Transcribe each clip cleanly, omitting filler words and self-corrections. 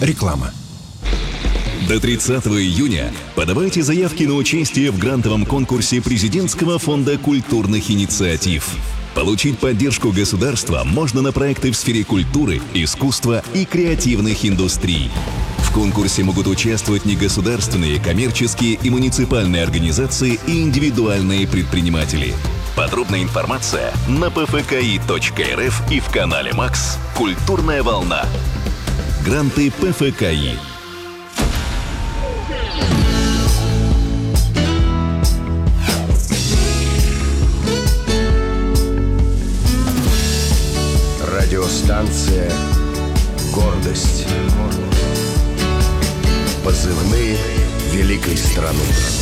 Реклама. До 30 июня подавайте заявки на участие в грантовом конкурсе Президентского фонда культурных инициатив. Получить поддержку государства можно на проекты в сфере культуры, искусства и креативных индустрий. В конкурсе могут участвовать негосударственные, коммерческие и муниципальные организации и индивидуальные предприниматели. Подробная информация на pfki.rf и в канале МАКС «Культурная волна». Гранты ПФКИ. Радиостанция «Гордость». Позывные великой страны.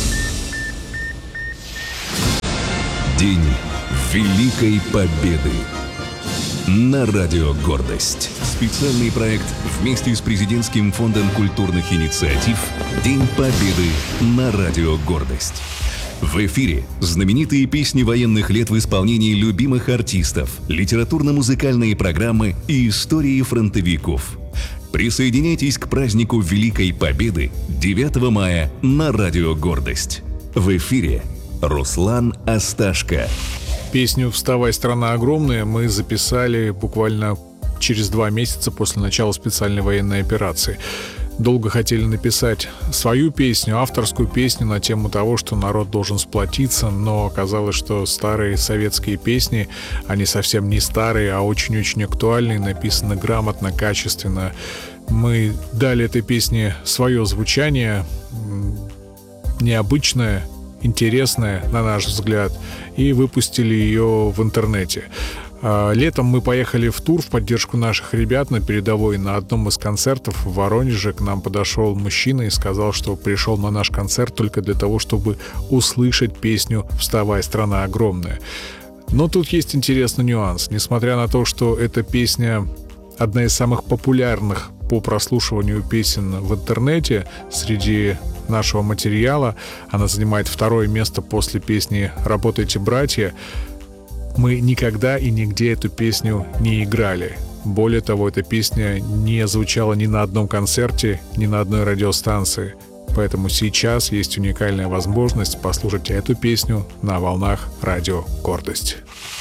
День Великой Победы. На радио «Гордость». Специальный проект вместе с Президентским фондом культурных инициатив «День Победы» на радио «Гордость». В эфире знаменитые песни военных лет в исполнении любимых артистов, литературно-музыкальные программы и истории фронтовиков. Присоединяйтесь к празднику Великой Победы 9 мая на радио «Гордость». В эфире Руслан Асташко. Песню «Вставай, страна огромная» мы записали буквально через 2 месяца после начала специальной военной операции. Долго хотели написать свою песню, авторскую песню на тему того, что народ должен сплотиться, но оказалось, что старые советские песни, они совсем не старые, а очень-очень актуальные, написаны грамотно, качественно. Мы дали этой песне свое звучание, необычное, интересное, на наш взгляд, и выпустили ее в интернете. Летом мы поехали в тур в поддержку наших ребят на передовой. На одном из концертов в Воронеже к нам подошел мужчина и сказал, что пришел на наш концерт только для того, чтобы услышать песню «Вставай, страна огромная». Но тут есть интересный нюанс. Несмотря на то, что эта песня одна из самых популярных по прослушиванию песен в интернете среди нашего материала, она занимает 2-е место после песни «Работайте, братья», мы никогда и нигде эту песню не играли. Более того, эта песня не звучала ни на одном концерте, ни на одной радиостанции. Поэтому сейчас есть уникальная возможность послушать эту песню на волнах радио «Гордость».